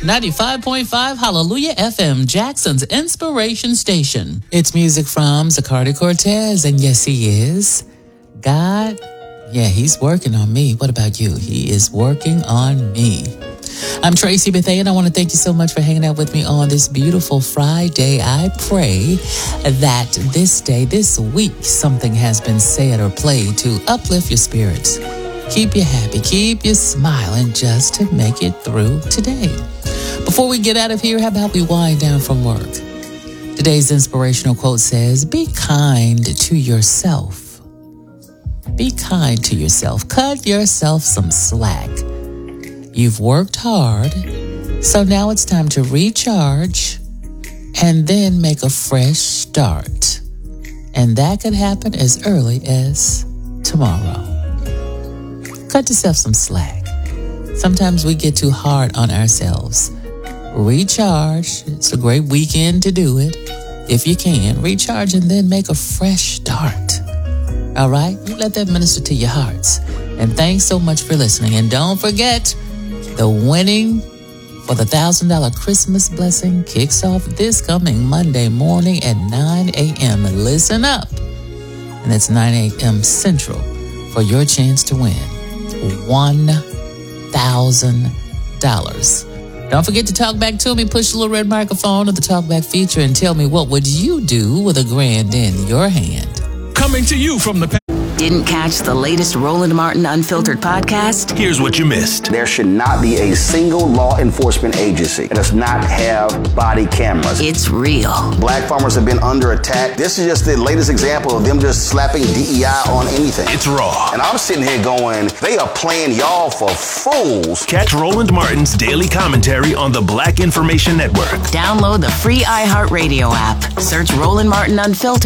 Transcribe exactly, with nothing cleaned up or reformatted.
ninety-five point five Hallelujah F M, Jackson's inspiration station. It's music from Zacardi Cortez, and yes, he is. God, yeah, he's working on me. What about you? He is working on me. I'm Tracy Bethea, and I want to thank you so much for hanging out with me on this beautiful Friday. I pray that this day, this week, something has been said or played to uplift your spirits, keep you happy, keep you smiling, just to make it through today. Before we get out of here, how about we wind down from work? Today's inspirational quote says, be kind to yourself. Be kind to yourself. Cut yourself some slack. You've worked hard, so now it's time to recharge and then make a fresh start. And that could happen as early as tomorrow. Cut yourself some slack. Sometimes we get too hard on ourselves. Recharge. It's a great weekend to do it. If you can, recharge and then make a fresh start. All right? You let that minister to your hearts. And thanks so much for listening. And don't forget, the winning for the one thousand dollars Christmas blessing kicks off this coming Monday morning at nine a.m. Listen up. And it's nine a.m. Central for your chance to win one thousand dollars. Don't forget to talk back to me. Push the little red microphone of the talkback feature and tell me, what would you do with a grand in your hand? Coming to you from the... Didn't catch the latest Roland Martin Unfiltered podcast? Here's what you missed. There should not be a single law enforcement agency that does not have body cameras. It's real. Black farmers have been under attack. This is just the latest example of them just slapping D E I on anything. It's raw. And I'm sitting here going, they are playing y'all for fools. Catch Roland Martin's daily commentary on the Black Information Network. Download the free iHeartRadio app. Search Roland Martin Unfiltered